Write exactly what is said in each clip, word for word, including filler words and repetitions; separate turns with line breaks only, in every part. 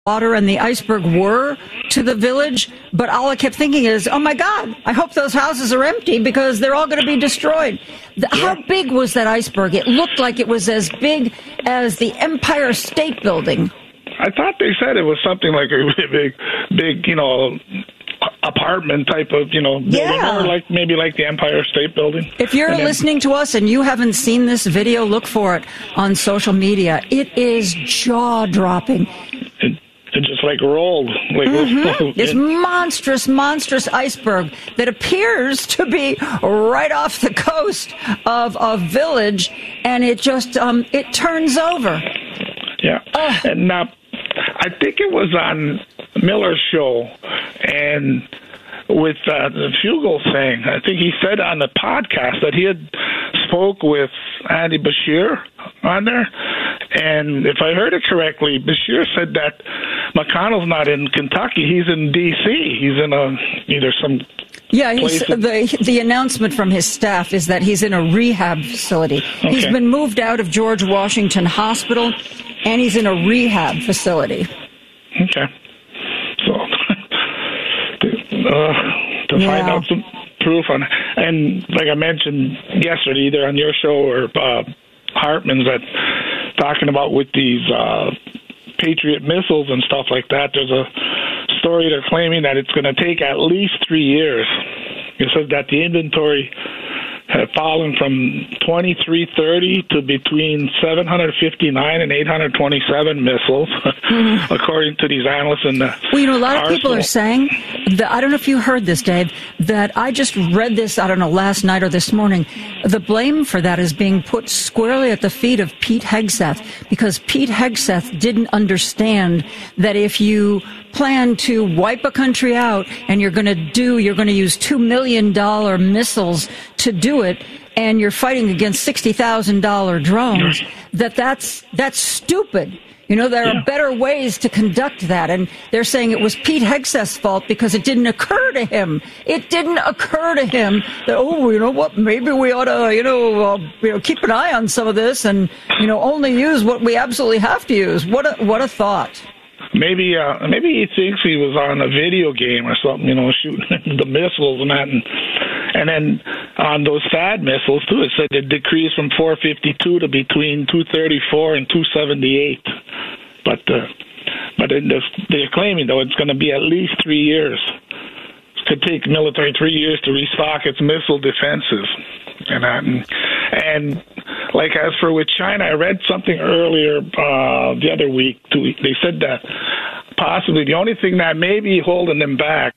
water and the iceberg were to the village, but all I kept thinking is, oh my God, I hope those houses are empty because they're all going to be destroyed. The, yeah. How big was that iceberg? It looked like it was as big as the Empire State Building.
I thought they said it was something like a big, big, you know, apartment type of, you know, building,
yeah.
or like maybe like the Empire State Building.
If you're then, listening to us and you haven't seen this video, look for it on social media. It is jaw-dropping.
It, it just like rolled. Like
mm-hmm. This monstrous, monstrous iceberg that appears to be right off the coast of a village, and it just, um, it turns over.
Yeah. Uh, and uh, I think it was on Miller's show, and with uh, the Fugel thing, I think he said on the podcast that he had spoke with Andy Bashir on there, and if I heard it correctly, Bashir said that McConnell's not in Kentucky, he's in D C He's in a either some
yeah, he's, the the announcement from his staff is that he's in a rehab facility. Okay. He's been moved out of George Washington Hospital, and he's in a rehab facility.
Okay. So, uh, to
yeah.
find out some proof on, and like I mentioned yesterday, either on your show or uh, Hartman's, that talking about with these uh, Patriot missiles and stuff like that, there's a story they're claiming that it's going to take at least three years. It says that the inventory had fallen from twenty-three thirty to between seven hundred fifty-nine and eight hundred twenty-seven missiles, mm-hmm. according to these analysts in the
Well, you know, a lot of
arsenal.
people are saying, that, I don't know if you heard this, Dave, that I just read this, I don't know, last night or this morning. The blame for that is being put squarely at the feet of Pete Hegseth, because Pete Hegseth didn't understand that if you plan to wipe a country out and you're going to do, you're going to use two million dollars missiles to do it, and you're fighting against sixty thousand dollars drones, that that's, that's stupid. You know, there yeah. are better ways to conduct that. And they're saying it was Pete Hegseth's fault because it didn't occur to him. It didn't occur to him that, oh, you know what, maybe we ought to, you know, uh, you know, keep an eye on some of this and, you know, only use what we absolutely have to use. What a, what a thought.
Maybe uh, maybe he thinks he was on a video game or something, you know, shooting the missiles and that. And, and then on those THAAD missiles, too, it said it decreased from four fifty-two to between two thirty-four and two seventy-eight. But, uh, but in this, they're claiming, though, it's going to be at least three years. It could take military three years to restock its missile defenses. And, and, and like as for with China, I read something earlier uh, the other week. Too, they said that possibly the only thing that may be holding them back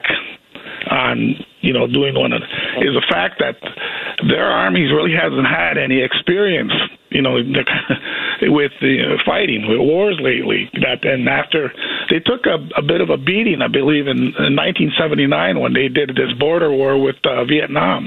on, you know, doing one of is the fact that their armies really hasn't had any experience, you know, with the uh, fighting, with wars lately. That and after they took a, a bit of a beating, I believe, in, in nineteen seventy-nine when they did this border war with uh, Vietnam.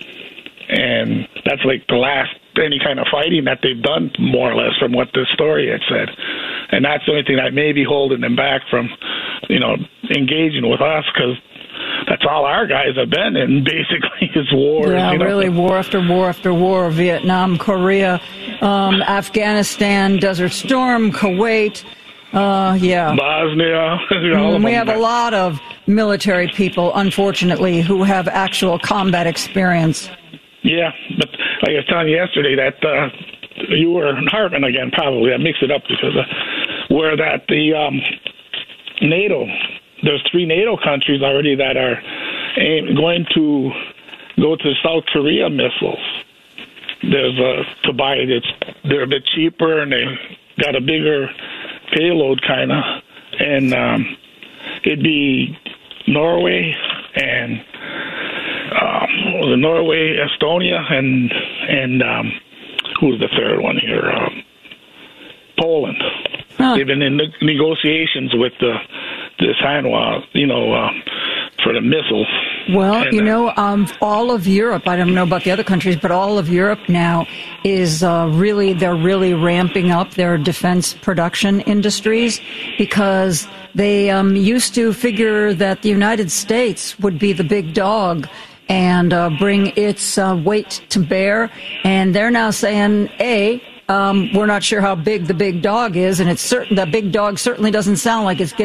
And that's like the last any kind of fighting that they've done, more or less, from what the story had said. And that's the only thing that may be holding them back from, you know, engaging with us, because that's all our guys have been in, basically, is war.
Yeah,
you know?
really, war after war after war. Vietnam, Korea, um, Afghanistan, Desert Storm, Kuwait. Uh, yeah.
Bosnia.
Mm, we have a lot of military people, unfortunately, who have actual combat experience.
Yeah, but like I was telling you yesterday, that uh, you were in Hartman again, probably. I mixed it up because uh, where that the um, NATO, there's three NATO countries already that are aim, going to go to South Korea missiles. There's a, to buy it, it's, they're a bit cheaper and they got a bigger payload, kind of. And um, it'd be Norway and Um, Norway, Estonia, and and um, who's the third one here? Um, Poland. Huh. They've been in ne- negotiations with the the Hanwha, you know, uh, for the missiles.
Well,
and,
you
uh,
know, um, all of Europe, I don't know about the other countries, but all of Europe now is uh, really, they're really ramping up their defense production industries, because they um, used to figure that the United States would be the big dog and uh, bring its uh, weight to bear. And they're now saying, A, Um, we're not sure how big the big dog is, and it's certain the big dog certainly doesn't sound like it's getting